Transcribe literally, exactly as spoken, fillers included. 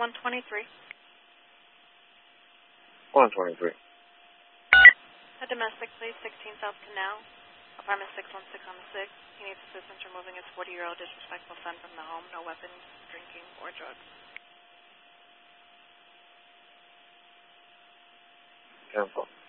one twenty-three. one twenty-three. A domestic, please, sixteen South Canal, apartment six one six on the sixth. He needs assistance removing his forty-year-old disrespectful son from the home. No weapons, drinking, or drugs. Cancel.